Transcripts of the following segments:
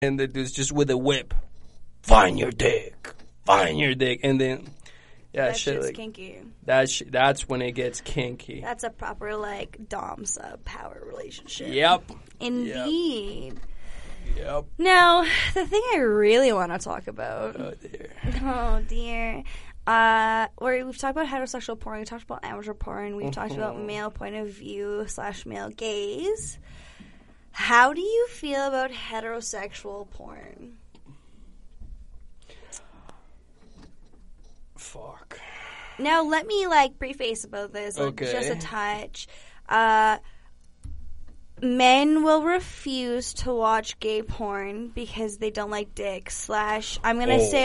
and the dude's just with a whip. Find your dick. Find your dick. And then, yeah, That shit shit's like kinky. that's when it gets kinky. That's a proper, like, dom sub power relationship. Yep. Indeed. Yep. Now, the thing I really want to talk about. Oh, dear. Oh, dear. We've talked about heterosexual porn. We've talked about amateur porn. We've talked about male point of view / male gaze. How do you feel about heterosexual porn? Fuck. Now, let me, preface about this, just a touch. Men will refuse to watch gay porn because they don't like dick / I'm gonna say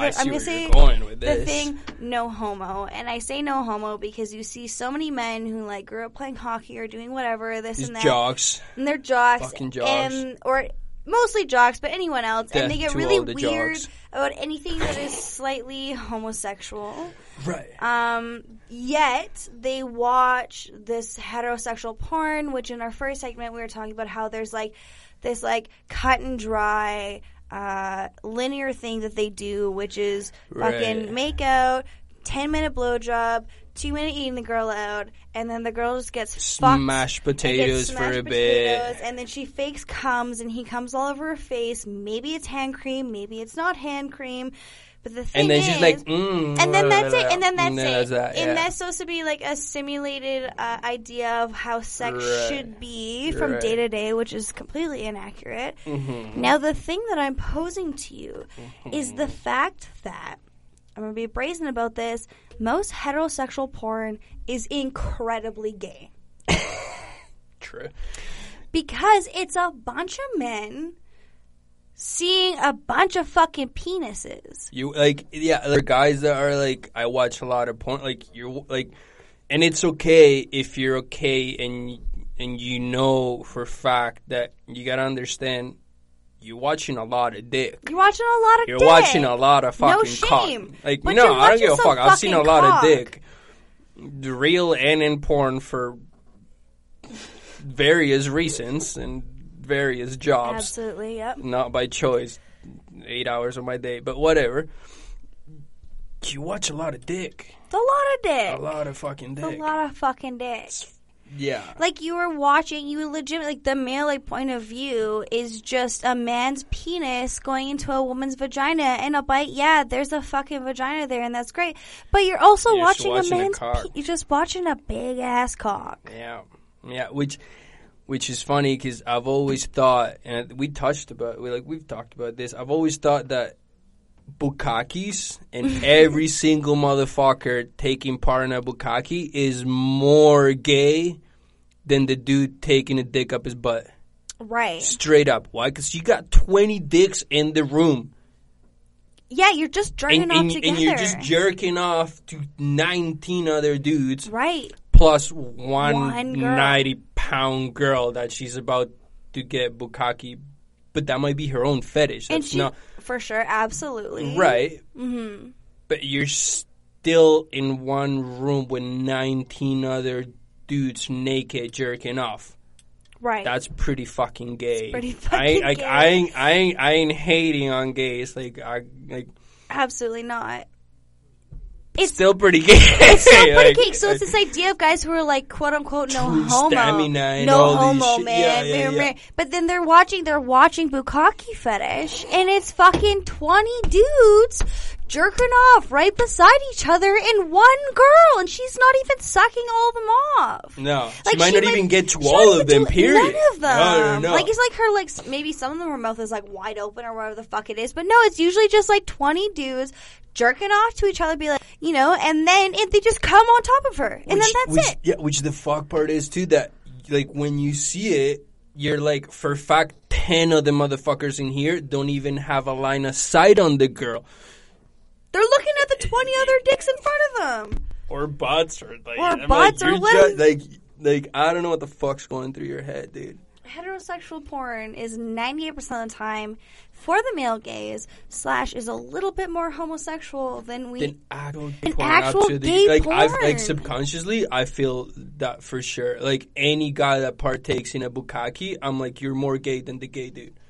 the thing, no homo. And I say no homo because you see so many men who grew up playing hockey or doing whatever, this These and that. jocks. And they're jocks. Fucking jocks. Or mostly jocks, but anyone else. Death and they get to really all the weird jocks. about anything that is slightly homosexual. Right. Yet they watch this heterosexual porn, which in our first segment we were talking about how there's this cut and dry linear thing that they do, which is fucking make out, 10-minute blowjob, 2-minute eating the girl out, and then the girl just gets smashed potatoes for a bit, and then she fakes comes, and he comes all over her face. Maybe it's hand cream, maybe it's not hand cream. But the thing and then is, she's like, and then that's it, and then that's it. That, yeah. And that's supposed to be a simulated idea of how sex should be from day to day, which is completely inaccurate. Mm-hmm. Now, the thing that I'm posing to you is the fact that, I'm going to be brazen about this, most heterosexual porn is incredibly gay. True. Because it's a bunch of men seeing a bunch of fucking penises. There are guys that are I watch a lot of porn. And it's okay if you're okay and you know for a fact that you gotta understand you're watching a lot of dick. You're watching a lot of You're dick. watching a lot of fucking no shame. cock. But no, you're I don't give a watching fuck. I've seen a lot cock. of dick. The real and in porn for various reasons and various jobs. Absolutely, yep. Not by choice. 8 hours of my day, but whatever. You watch a lot of dick. It's a lot of dick. A lot of fucking dick. It's a lot of fucking dick. Yeah. You were watching, you legitimately, the male point of view is just a man's penis going into a woman's vagina and a bite. Yeah, there's a fucking vagina there, and that's great. But you're also watching a man's you're just watching a big ass cock. Yeah. Yeah, which is funny because I've always thought, and we've talked about this. I've always thought that bukkakis and every single motherfucker taking part in a bukkake is more gay than the dude taking a dick up his butt. Right. Straight up. Why? Because you got 20 dicks in the room. Yeah, you're just jerking off together. And you're just jerking off to 19 other dudes. Right. Plus one 90-pound girl that she's about to get bukkake. But that might be her own fetish. That's not for sure, absolutely. Right. Mm-hmm. But you're still in one room with 19 other dudes naked jerking off. Right. That's pretty fucking gay. It's pretty fucking gay. I ain't hating on gays. Absolutely not. It's still pretty gay. It's still pretty gay. So it's this idea of guys who are quote unquote no homo, no homo, man. Yeah. But then they're watching bukkake fetish, and it's fucking 20 dudes jerking off right beside each other in one girl, and she's not even sucking all of them off. No, she might not even get to all of them. Period. None of them. No. It's her maybe some of them her mouth is wide open or whatever the fuck it is, but no, it's usually just 20 dudes jerking off to each other, and then they just come on top of her, and then that's it. Yeah, which the fuck part is too that when you see it, you're for a fact 10 of the motherfuckers in here don't even have a line of sight on the girl. They're looking at the 20 other dicks in front of them. Or butts, or butts, or limbs. I don't know what the fuck's going through your head, dude. Heterosexual porn is 98% of the time for the male gaze / is a little bit more homosexual than actual gay porn. Subconsciously, I feel that for sure. Any guy that partakes in a bukkake, I'm you're more gay than the gay dude.